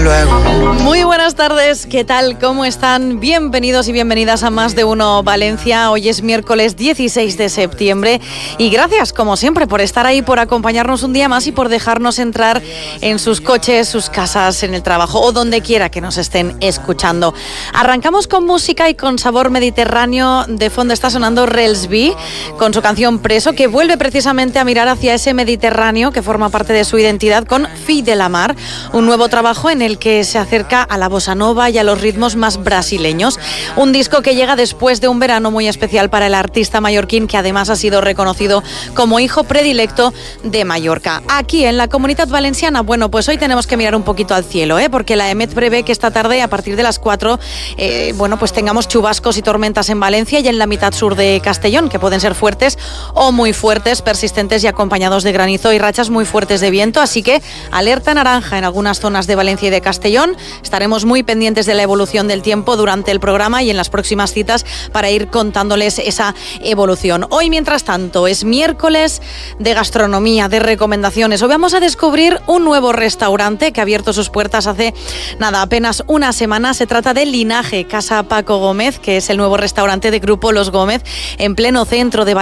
luego. Muy buenas tardes, ¿qué tal? ¿Cómo están? Bienvenidos y bienvenidas a Más de Uno Valencia. Hoy es miércoles 16 de septiembre y gracias, como siempre, por estar ahí, por acompañarnos un día más y por dejarnos entrar en sus coches, sus casas, en el trabajo o donde quiera que nos estén escuchando. Arrancamos con música y con sabor mediterráneo. De fondo está sonando Relsby con su canción Preso, que vuelve precisamente a mirar hacia ese Mediterráneo que forma parte de su identidad con Fi de la Mar, un nuevo trabajo en el que se acerca a la bossa nova y a los ritmos más brasileños. Un disco que llega después de un verano muy especial para el artista mallorquín, que además ha sido reconocido como hijo predilecto de Mallorca. Aquí en la Comunitat Valenciana, bueno, pues hoy tenemos que mirar un poquito al cielo, porque la EMET prevé que esta tarde, a partir de las 4, pues tengamos chubascos y tormentas en Valencia y en la mitad sur de Castellón, que pueden ser fuertes o muy fuertes, persistentes y acompañados de granizo y rachas muy fuertes de viento. Así que alerta naranja en algunas zonas de Valencia y de Castellón. Estaremos muy pendientes de la evolución del tiempo durante el programa y en las próximas citas para ir contándoles esa evolución. Hoy, mientras tanto, es miércoles de gastronomía, de recomendaciones. Hoy vamos a descubrir un nuevo restaurante que ha abierto sus puertas hace apenas una semana. Se trata de Linaje, Casa Paco Gómez, que es el nuevo restaurante de Grupo Los Gómez, en pleno centro de Valencia.